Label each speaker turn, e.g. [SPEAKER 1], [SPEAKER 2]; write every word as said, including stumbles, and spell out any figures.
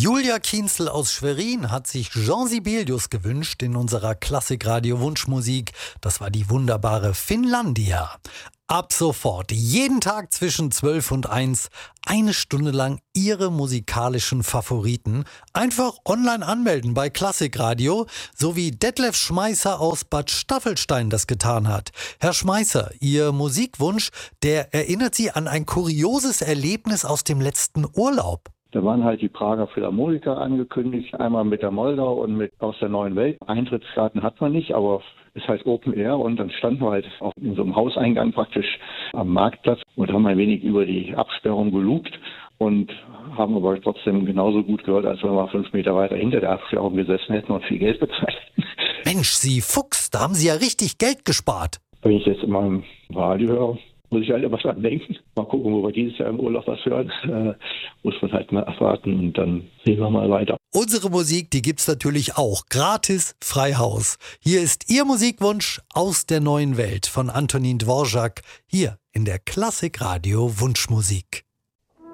[SPEAKER 1] Julia Kienzel aus Schwerin hat sich Jean Sibelius gewünscht in unserer Klassikradio Wunschmusik. Das war die wunderbare Finlandia. Ab sofort, jeden Tag zwischen zwölf und eins, eine Stunde lang Ihre musikalischen Favoriten. Einfach online anmelden bei Klassikradio, so wie Detlef Schmeisser aus Bad Staffelstein das getan hat. Herr Schmeisser, Ihr Musikwunsch, der erinnert Sie an ein kurioses Erlebnis aus dem letzten Urlaub.
[SPEAKER 2] Da waren halt die Prager Philharmoniker angekündigt, einmal mit der Moldau und mit aus der Neuen Welt. Eintrittskarten hat man nicht, aber ist halt Open Air und dann standen wir halt auch in so einem Hauseingang praktisch am Marktplatz und haben ein wenig über die Absperrung gelugt und haben aber trotzdem genauso gut gehört, als wenn wir fünf Meter weiter hinter der Absperrung gesessen hätten und viel Geld bezahlt.
[SPEAKER 1] Mensch, Sie Fuchs, da haben Sie ja richtig Geld gespart.
[SPEAKER 2] Wenn ich jetzt immer im Radio höre, muss ich halt immer dran denken. Mal gucken, wo wir dieses Jahr im Urlaub was hören. Äh, muss man halt mal abwarten und dann sehen wir mal weiter.
[SPEAKER 1] Unsere Musik, die gibt's natürlich auch gratis, frei Haus. Hier ist Ihr Musikwunsch aus der neuen Welt von Antonin Dvorak, hier in der Klassikradio Wunschmusik.